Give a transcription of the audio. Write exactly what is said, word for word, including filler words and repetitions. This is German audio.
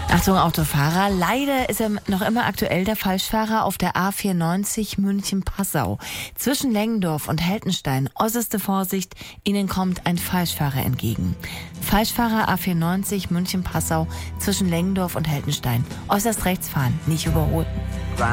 Achtung, Autofahrer. Leider ist er noch immer aktuell, der Falschfahrer auf der A vierundneunzig München-Passau. Zwischen Lengendorf und Heltenstein. Äußerste Vorsicht, Ihnen kommt ein Falschfahrer entgegen. Falschfahrer A vierundneunzig München-Passau zwischen Lengendorf und Heltenstein. Äußerst rechts fahren, nicht überholen.